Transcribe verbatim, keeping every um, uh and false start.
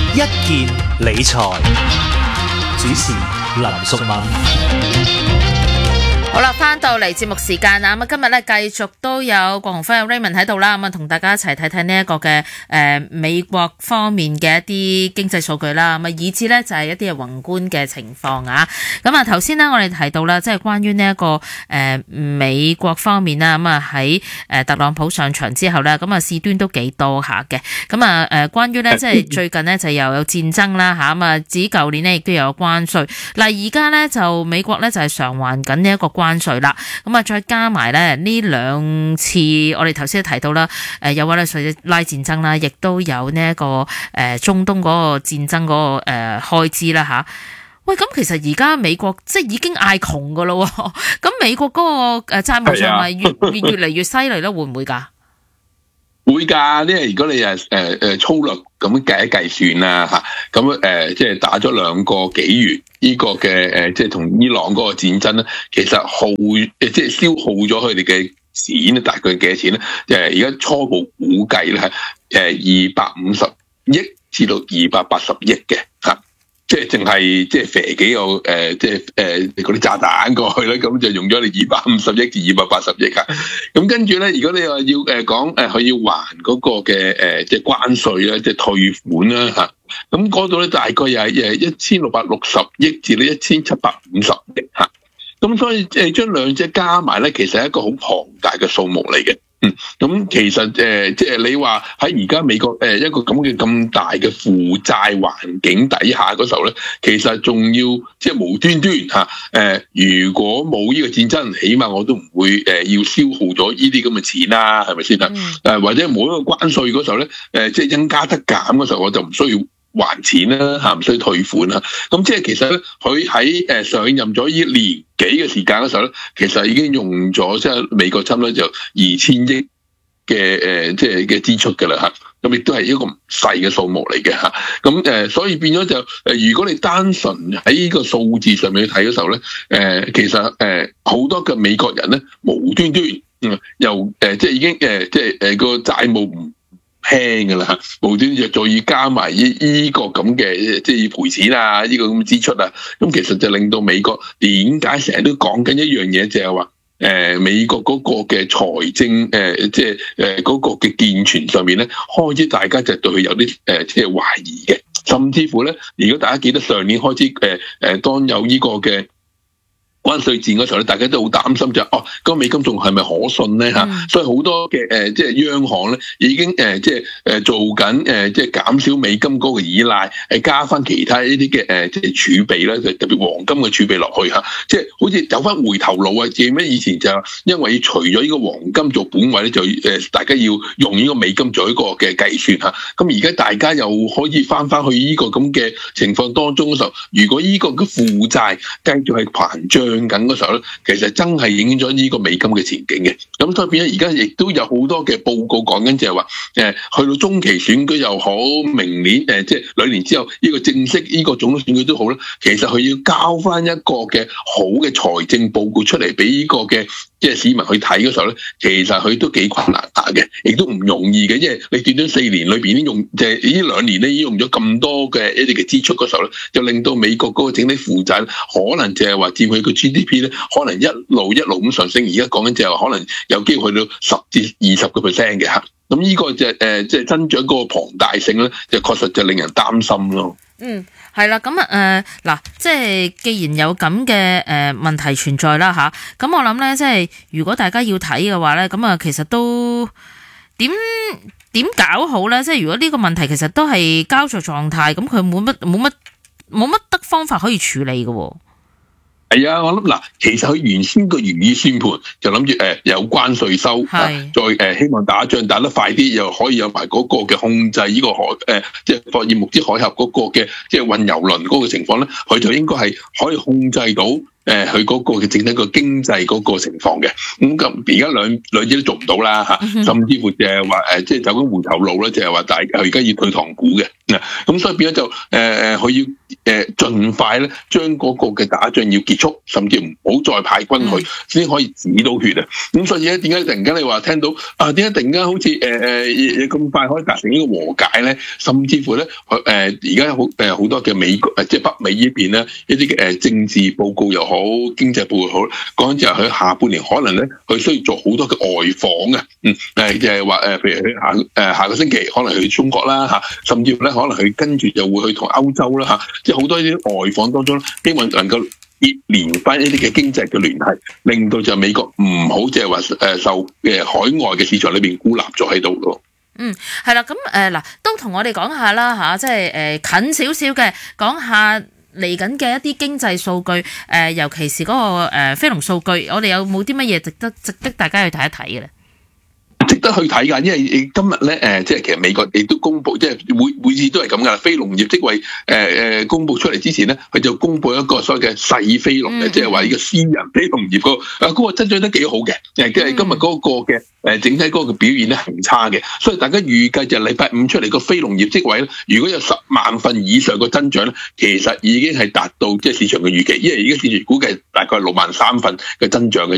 一件理財，主持林淑敏。 好啦，翻到嚟節目時間啊！咁啊，今日咧繼續都有郭鴻輝、Raymond 喺度啦，咁啊，同大家一齊睇睇呢一個嘅誒、呃、美國方面嘅一啲經濟數據啦，咁啊，以至咧就係、是、一啲嘅宏觀嘅情況啊。咁啊，頭先咧我哋提到啦，即係關於呢、這、一個誒、呃、美國方面啦，咁啊喺誒特朗普上場之後咧，咁啊事端都幾多下嘅。咁啊誒，關於咧即係最近呢，就又有戰爭啦嚇，咁啊至於舊年呢，亦都有關稅。嗱而家咧就美國咧就係償還緊呢一個關稅啦，咁啊再加埋咧呢兩次，我哋頭先都提到啦，誒有委內瑞拉戰爭啦，亦都有呢一個誒中東嗰個戰爭嗰個誒開支啦吓。喂，咁其實而家美國即係已經嗌窮噶咯，咁美國嗰個誒債務上咪越越越嚟越犀利咧，會唔會噶？ 會㗎，因為如果你係誒誒粗略咁計一計算啦嚇，咁誒即係打咗兩個幾月呢個嘅誒，即係同伊朗嗰個戰爭咧，其實耗誒即係消耗咗佢哋嘅錢，大概幾多錢咧？誒而家初步估計咧係誒二百五十億至到二百八十億嘅嚇。即係淨係即係射幾個誒，即係誒嗰啲炸彈過去咧，咁就用咗你二百五十億至二百八十億啊！咁跟住咧，如果你話要誒講誒，佢要還嗰個嘅誒即係關稅咧，即係退款啦嚇，咁嗰度咧大概又係誒一千六百六十億至到一千七百五十億嚇。咁所以誒將兩者加埋咧，其實係一個好龐大嘅數目嚟嘅。嗯，咁其實誒、呃，即係你話喺而家美國誒、呃、一個咁嘅咁大嘅負債環境底下嗰時候咧，其實仲要即係無端端嚇誒、呃，如果冇呢個戰爭，起碼我都唔會誒、呃、要消耗咗呢啲咁嘅錢啦，係咪先啊？誒、嗯、或者冇一個關稅嗰時候咧，誒、呃、即係因加得減嗰時候，我就唔需要還錢啦嚇，唔需要退款啦。咁即係其實咧，佢喺誒上任咗呢年幾嘅時間嗰時候咧，其實已經用咗即係美國差唔多就二千億嘅誒即係嘅支出㗎啦嚇。咁亦都係一個唔細嘅數目嚟嘅嚇。咁誒，所以變咗就誒，如果你單純喺呢個數字上面去睇嘅時候咧，誒其實誒好多嘅美國人咧無端端嗯又誒即係已經誒即係誒個債務唔輕噶啦嚇，無端就再要加埋依依個咁嘅即係要賠錢啊，呢個咁嘅支出啊，咁其實就令到美國點解成日都講緊一樣嘢，就係話誒美國嗰個嘅財政誒即係誒嗰個嘅健全上面咧，開始大家就對佢有啲誒即係懷疑嘅，甚至乎咧，如果大家記得上年開始誒誒當有呢個嘅關稅戰嗰時候咧，大家都好擔心就係、哦，嗰個美金仲係咪可信咧嚇？嗯、所以好多嘅誒，即係央行咧已經誒，即係誒做緊誒，即係減少美金嗰個依賴，誒加翻其他呢啲嘅誒，即係儲備咧，特別黃金嘅儲備落去嚇，即係好似走翻回頭路啊！記唔記得以前就因為除咗呢個黃金做本位咧，就誒大家要用呢個美金做一個嘅計算嚇。咁而家大家又可以翻翻去呢個咁嘅情況當中嘅時候，如果呢個嘅負債繼續係膨脹緊嗰時候咧，其實真係影響咗呢個美金嘅前景嘅。咁所以變咗而家亦都有好多嘅報告講緊，就係話誒去到中期選舉又好，明年誒即係兩年之後呢個正式呢個總統選舉都好咧，其實佢要交翻一個嘅好嘅財政報告出嚟俾呢個嘅即係市民去睇嗰時候咧，其實佢都幾困難下嘅，亦都唔容易嘅，因為你短短四年裏邊已經用即係呢兩年咧已經用咗咁多嘅一啲嘅支出嗰時候咧，就令到美國嗰個整體負債可能就係話佔佢個 G D P 咧，可能一路一路咁上升，而家講緊就係話可能有機會去到十至二十個 percent 嘅嚇。咁呢個就誒、是、即係增長嗰個龐大性咧，就確實就令人擔心咯。 嗯，係啦，咁啊誒嗱，即係既然有咁嘅誒問題存在啦吓，咁我諗咧，即係如果大家要睇嘅話咧，咁啊其實都點點搞好咧？即係如果呢個問題其實都係膠着狀態，咁佢冇乜冇乜冇乜得方法可以處理嘅喎。 係啊，我諗嗱，其實佢原先個如意算盤就諗住誒有關稅收，是再誒、呃、希望打仗打得快啲，又可以有埋嗰個嘅控制呢個海誒，即係霍爾木茲海峽嗰個嘅即係運油輪嗰個情況咧，佢就應該係可以控制到。誒佢嗰個嘅整體個經濟嗰個情況嘅，咁咁而家兩兩者都做唔到啦嚇，甚至乎就係話誒，即係走緊回頭路咧，就係話大家佢而家要退堂鼓嘅，嗱咁咁所以變咗就誒誒，佢、呃、要誒盡快咧將嗰個嘅打仗要結束，甚至唔好再派軍去，先、嗯、可以止到血啊！咁所以咧，點解突然間你話聽到啊？點解突然間好似誒誒咁快可以達成呢個和解咧？甚至乎咧，誒而家好誒好多嘅美國誒即係北美呢邊咧一啲嘅誒政治報告又好，經濟報告又好，講就係佢下半年可能咧佢需要做好多嘅外訪嘅，嗯誒就係話誒，譬如佢下誒下個星期可能去中國啦嚇，甚至乎咧可能佢跟住就會去同歐洲啦嚇，即係好多呢啲外訪當中，希望能夠連翻一啲嘅經濟嘅聯繫，令到就美國唔好即係話誒受誒海外嘅市場裏邊孤立咗喺度咯。 嗯，係啦，咁誒嗱，都同我哋講下啦嚇，即係誒、呃、近少少嘅講下嚟緊嘅一啲經濟數據，誒、呃、尤其是嗰、那個誒、呃、非農數據，我哋有冇啲乜嘢值得值得大家去睇一睇嘅咧？ 值得去睇㗎，因為今日咧誒，即係其實美國亦都公布，即係每每次都係咁㗎啦。非農業職位誒誒、呃、公布出嚟之前咧，佢就公布一個所謂嘅細非農嘅，即係話呢個私人非農業個啊嗰個增長得幾好嘅，誒即係今日嗰個嘅誒整體嗰個表現咧係唔差嘅，所以大家預計就禮拜五出嚟個非農業職位咧，如果有十萬份以上個增長咧，其實已經係達到即係市場嘅預期，因為而家市場估計大概六萬三份嘅增長嘅。